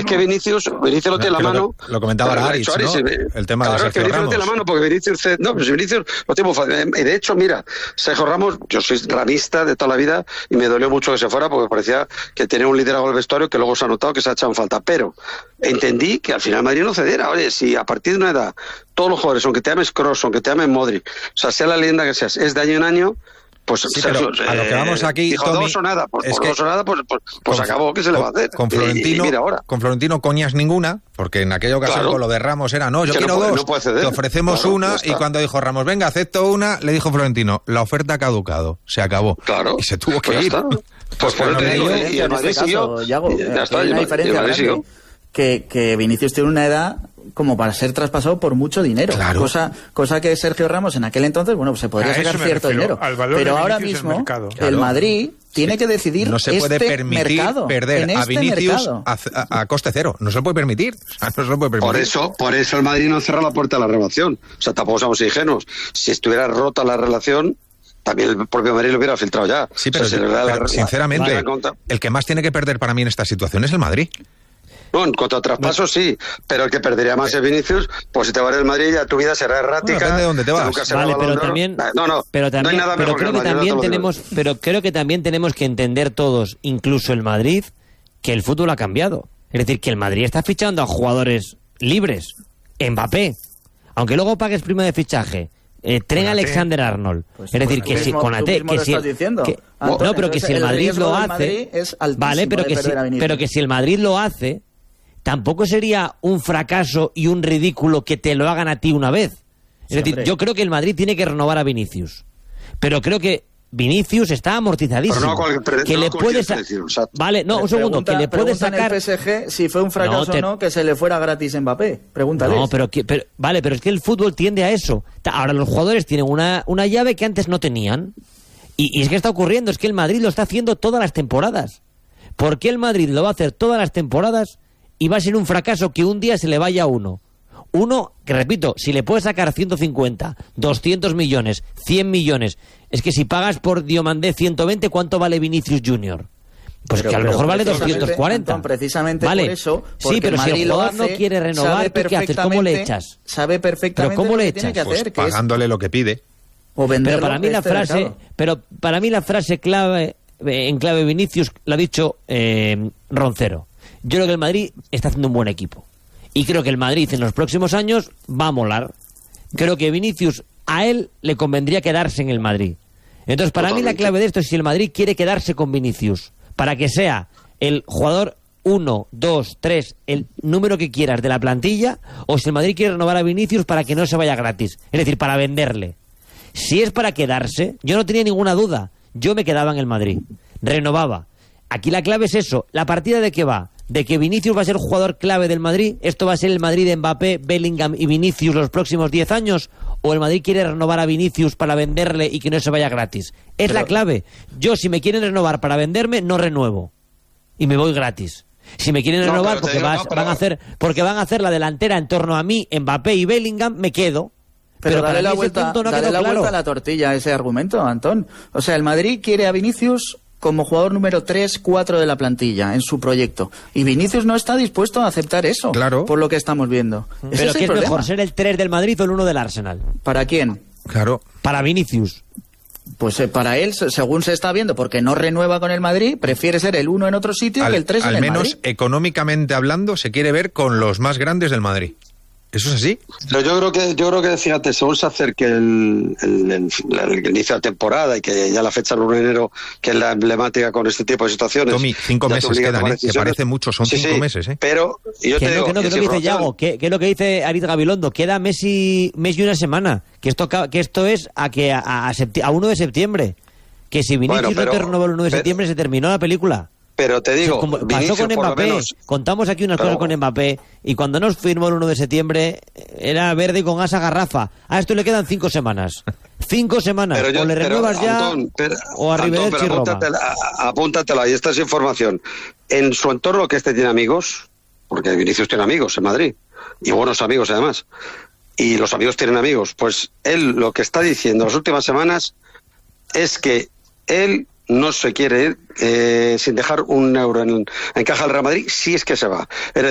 Es que Vinicius lo tiene en la mano. Lo comentaba ahora Aritz, ¿no? El tema de Sergio Ramos. Vinicius lo tiene en la mano porque Vinicius lo tiene muy fácil. Y de hecho, mira, Sergio Ramos, yo soy ramista de toda la vida y me dolió mucho que se fuera porque parecía que tenía un liderazgo del vestuario que luego se ha notado que se ha echado en falta. Pero entendí que al final Madrid no cediera. Oye, si a partir de una edad todos los jugadores, aunque te llames Kroos, aunque te llames Modric, o sea, sea la leyenda que seas, es de año en año, pues sí, pero a lo que vamos aquí, dijo, Tommy, dos o nada, pues acabó, ¿qué se le va a hacer? Con Florentino, y mira ahora. Con Florentino coñas ninguna, porque en aquella ocasión con lo de Ramos era, yo quiero dos, te ofrecemos una, y cuando dijo Ramos, venga, acepto una, le dijo Florentino, la oferta ha caducado, se acabó, y se tuvo que ir. Pues por te digo, y el Madrid siguió, ya está, y el Madrid siguió. Que Vinicius tiene una edad como para ser traspasado por mucho dinero, cosa que Sergio Ramos en aquel entonces, bueno, pues se podría sacar cierto dinero, pero ahora mismo el Madrid tiene que decidir no se puede permitir perder a Vinicius a coste cero, no se lo puede permitir, Por eso el Madrid no cerró la puerta a la renovación, o sea, tampoco somos ingenuos, si estuviera rota la relación también el propio Madrid lo hubiera filtrado ya. Sí, pero, sinceramente, el que más tiene que perder para mí en esta situación es el Madrid. No, en cuanto a traspasos sí, pero el que perdería más es Vinicius, pues si te vas del Madrid ya tu vida será errática. Depende de dónde te vas. Vale, pero también, creo que también tenemos que entender todos, incluso el Madrid, que el fútbol ha cambiado. Es decir, que el Madrid está fichando a jugadores libres. Mbappé, aunque luego pagues prima de fichaje. Tren Alexander-Arnold. Pues, es decir, que si Konaté, que si no, pero que si el Madrid lo hace, vale, pero que si el Madrid lo hace, tampoco sería un fracaso y un ridículo que te lo hagan a ti una vez. Es decir, yo creo que el Madrid tiene que renovar a Vinicius, pero creo que Vinicius está amortizadísimo. Un segundo, que le puede sacar el PSG si fue un fracaso o no que se le fuera gratis Mbappé. Pregúntale. No, pero es que el fútbol tiende a eso. Ahora los jugadores tienen una llave que antes no tenían. Y es que está ocurriendo, es que el Madrid lo está haciendo todas las temporadas. ¿Por qué el Madrid lo va a hacer todas las temporadas y va a ser un fracaso que un día se le vaya a uno? Uno, que repito, si le puedes sacar 150, 200 millones, 100 millones, es que si pagas por Diomandé 120, ¿cuánto vale Vinicius Junior? Pues que a lo mejor vale 240. Antón, precisamente por eso. Sí, pero si el jugador no quiere renovar, ¿qué haces? ¿Cómo le echas? Sabe perfectamente ¿Pero cómo le echas? Pues pagándole lo que pide. O venderlo. Pero para mí la frase clave, en clave Vinicius, la ha dicho Roncero. Yo creo que el Madrid está haciendo un buen equipo. Y creo que el Madrid en los próximos años va a molar. Creo que Vinicius, a él le convendría quedarse en el Madrid. Entonces, para mí la clave de esto es si el Madrid quiere quedarse con Vinicius, para que sea el jugador 1, 2, 3, el número que quieras de la plantilla, o si el Madrid quiere renovar a Vinicius para que no se vaya gratis. Es decir, para venderle. Si es para quedarse, yo no tenía ninguna duda. Yo me quedaba en el Madrid. Renovaba. Aquí la clave es eso. ¿La partida de qué va? De que Vinicius va a ser jugador clave del Madrid. ¿Esto va a ser el Madrid de Mbappé, Bellingham y Vinicius los próximos 10 años? ¿O el Madrid quiere renovar a Vinicius para venderle y que no se vaya gratis? Es la clave. Yo, si me quieren renovar para venderme, no renuevo. Y me voy gratis. Si me quieren renovar porque van a hacer la delantera en torno a mí, Mbappé y Bellingham, me quedo. Pero dale la vuelta a la tortilla a ese argumento, Antón. O sea, el Madrid quiere a Vinicius como jugador número 3, 4 de la plantilla en su proyecto. Y Vinicius no está dispuesto a aceptar eso, por lo que estamos viendo. Pero ¿qué es mejor, ser el 3 del Madrid o el 1 del Arsenal? ¿Para quién? Claro. Para Vinicius. Pues para él, según se está viendo, porque no renueva con el Madrid, prefiere ser el 1 en otro sitio que el 3 en el Madrid. Al menos económicamente hablando, se quiere ver con los más grandes del Madrid. ¿Eso es así? Pero yo creo que fíjate, según se acerque el inicio de la temporada y que ya la fecha del 1 de enero, que es la emblemática con este tipo de situaciones. Tommy, 5 meses quedan, que parece mucho, son 5 meses, ¿eh? Pero yo te digo, que lo que dice Yago, que es lo que dice Aritz Gabilondo, queda mes y una semana, que esto es a 1 de septiembre, que si Vinicius no te renovó el 1 de septiembre se terminó la película. Pero te digo, pasó con Mbappé, contamos aquí unas cosas con Mbappé, y cuando nos firmó el 1 de septiembre era verde con asa garrafa. A esto le quedan 5 semanas. 5 semanas, o le renuevas ya, o arrivederci Roma. Apúntatela, y esta es información. En su entorno, que tiene amigos, porque Vinicius tiene amigos en Madrid, y buenos amigos además, y los amigos tienen amigos, pues él lo que está diciendo las últimas semanas es que él no se quiere ir sin dejar un euro en caja del Real Madrid, si es que se va.